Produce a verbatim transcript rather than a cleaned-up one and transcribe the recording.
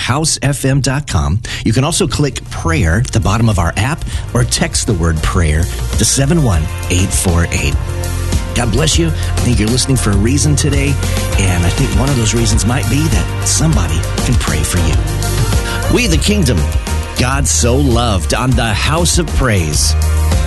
house f m dot com. You can also click prayer at the bottom of our app or text the word prayer to seven one eight four eight. God bless you. I think you're listening for a reason today, and I think one of those reasons might be that somebody can pray for you. We the Kingdom, God so loved on the House of Praise.